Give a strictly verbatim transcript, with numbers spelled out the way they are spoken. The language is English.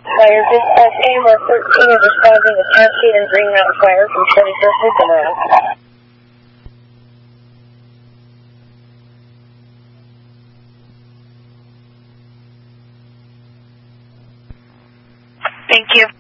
Fire dispatch camera thirteen is responding to Cascade and Green Mountain Fire from twenty-first and Banana. Thank you.